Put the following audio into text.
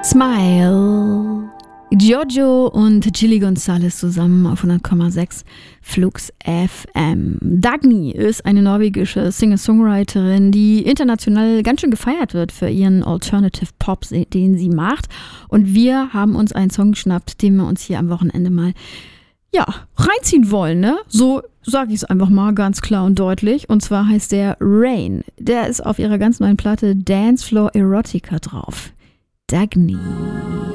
Smile. Giorgio und Chili González zusammen auf 100,6 Flux FM. Dagny ist eine norwegische Singer-Songwriterin, die international ganz schön gefeiert wird für ihren Alternative Pop, den sie macht. Und wir haben uns einen Song geschnappt, den wir uns hier am Wochenende mal reinziehen wollen, ne? So sage ich es einfach mal ganz klar und deutlich. Und zwar heißt der Rain. Der ist auf ihrer ganz neuen Platte Dance Floor Erotica drauf. Dagny.